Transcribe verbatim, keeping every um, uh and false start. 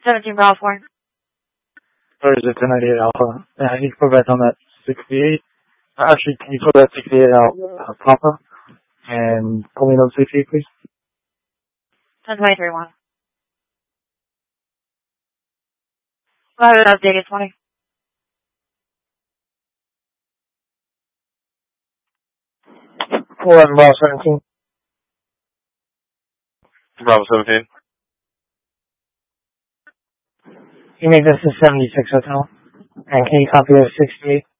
seventeen Bravo four. Or is it ten ninety-eight Alpha? Yeah, I need to put back on that sixty-eight. Actually, can you put that sixty-eight out, uh, Papa? And pull me another sixty-eight, please. ten twenty-three one. Go ahead and update it, twenty. eleven Bravo seventeen. Bravo seventeen. You make this a seventy-six hotel. And can you copy the sixty-eight?